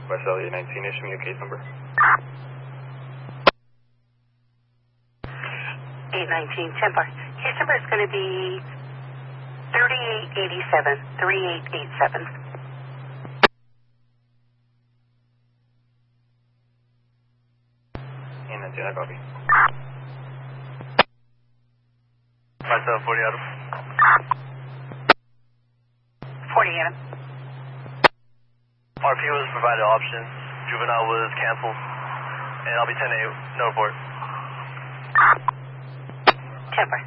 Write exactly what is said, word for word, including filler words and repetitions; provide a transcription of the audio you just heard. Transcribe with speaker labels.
Speaker 1: West Elliott nineteen, issue me a case number.
Speaker 2: eight nineteen, ten bar. Case number is going to be thirty-eight eighty-seven, thirty-eight eighty-seven.
Speaker 1: And nineteen, I copy.
Speaker 3: five seven forty Adam.
Speaker 2: forty Adam.
Speaker 3: R P was provided option. Juvenile was canceled. And I'll be ten eight, no report.
Speaker 2: ten bar.